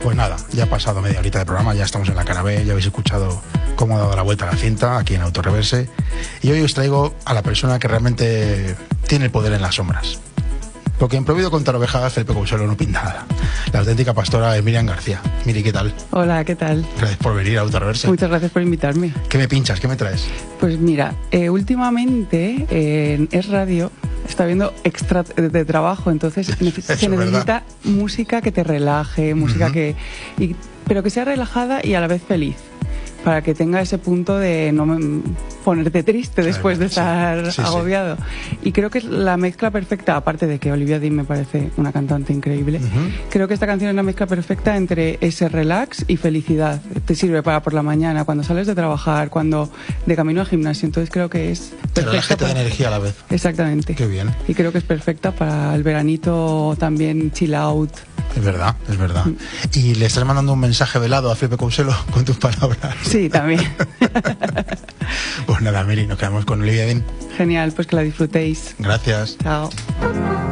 Pues nada, ya ha pasado media horita de programa, ya estamos en la cara B, ya habéis escuchado cómo ha dado la vuelta a la cinta aquí en Autoreverse. Y hoy os traigo a la persona que realmente tiene el poder en las sombras. Porque en Prohibido contar ovejas, Felipe Couchelo no pinta nada. La auténtica pastora es Miriam García. Miri, ¿qué tal? Hola, ¿qué tal? Gracias por venir a Autoreverse. Muchas gracias por invitarme. ¿Qué me pinchas? ¿Qué me traes? Pues mira, últimamente en Es Radio está viendo extra de trabajo, entonces se necesita música que te relaje, música pero que sea relajada y a la vez feliz, para que tenga ese punto de no ponerte triste después de estar agobiado. Y creo que es la mezcla perfecta, aparte de que Olivia Dean me parece una cantante increíble, creo que esta canción es la mezcla perfecta entre ese relax y felicidad. Te sirve para por la mañana, cuando sales de trabajar, cuando de camino al gimnasio. Entonces creo que es perfecta. Te da energía a la vez. Exactamente. Qué bien. Y creo que es perfecta para el veranito también, chill out. Es verdad, es verdad. ¿Y le estás mandando un mensaje velado a Felipe Couchelo con tus palabras? Sí, también. Pues nada, Miri, nos quedamos con Olivia Dean. Genial, pues que la disfrutéis. Gracias. Chao.